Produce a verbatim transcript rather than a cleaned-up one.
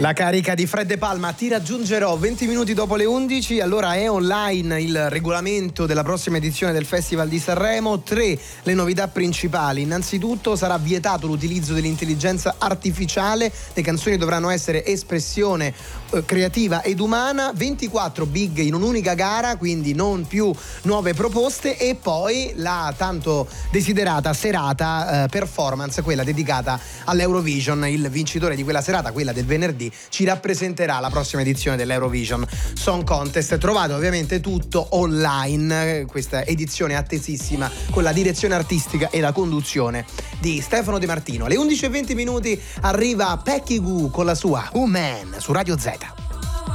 La carica di Fred De Palma: ti raggiungerò venti minuti dopo le undici. Allora è online il regolamento della prossima edizione del Festival di Sanremo. Tre le novità principali. Innanzitutto sarà vietato l'utilizzo dell'intelligenza artificiale, le canzoni dovranno essere espressione eh, creativa ed umana. ventiquattro big in un'unica gara, quindi non più nuove proposte. E poi la tanto desiderata serata eh, performance, quella dedicata all'Eurovision. Il vincitore di quella serata, quella del venerdì, ci rappresenterà la prossima edizione dell'Eurovision Song Contest. Trovate ovviamente tutto online, questa edizione attesissima con la direzione artistica e la conduzione di Stefano De Martino. Alle undici e venti minuti arriva Peggy Gou con la sua Woman su Radio Z.